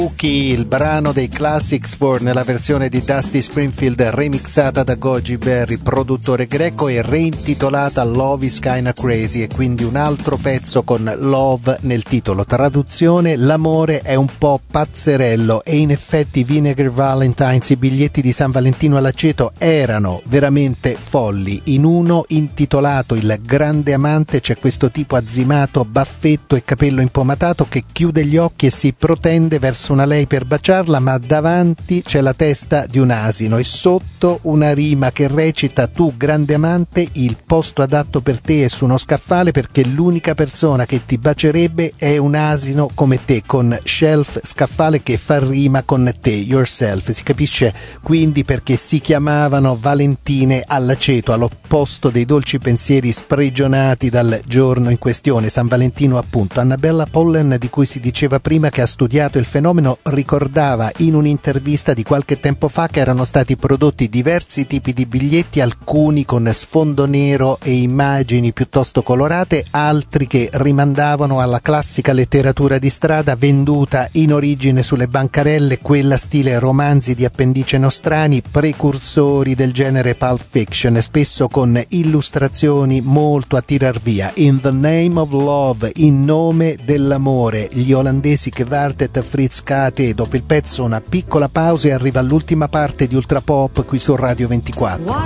Il brano dei Classics 4 nella versione di Dusty Springfield remixata da Goji Berry, produttore greco, e reintitolata Love is Kinda Crazy, e quindi un altro pezzo con Love nel titolo. Traduzione: l'amore è un po' pazzerello. E in effetti Vinegar Valentines, i biglietti di San Valentino all'aceto, erano veramente folli. In uno, intitolato Il grande amante, c'è questo tipo azzimato, baffetto e capello impomatato che chiude gli occhi e si protende verso una lei per baciarla, ma davanti c'è la testa di un asino e sotto una rima che recita: tu grande amante, il posto adatto per te è su uno scaffale, perché l'unica persona che ti bacerebbe è un asino come te, con shelf, scaffale, che fa rima con te, yourself. Si capisce quindi perché si chiamavano Valentine all'aceto, all'opposto dei dolci pensieri sprigionati dal giorno in questione, San Valentino appunto. Annabella Pollen, di cui si diceva prima che ha studiato il fenomeno, ricordava in un'intervista di qualche tempo fa che erano stati prodotti diversi tipi di biglietti, alcuni con sfondo nero e immagini piuttosto colorate, altri che rimandavano alla classica letteratura di strada venduta in origine sulle bancarelle, quella stile romanzi di appendice nostrani, precursori del genere Pulp Fiction, spesso con illustrazioni molto a tirar via. In the name of love, in nome dell'amore, gli olandesi Kvartet Fritz Kate. Dopo il pezzo una piccola pausa e arriva all'ultima parte di Ultrapop qui su Radio 24.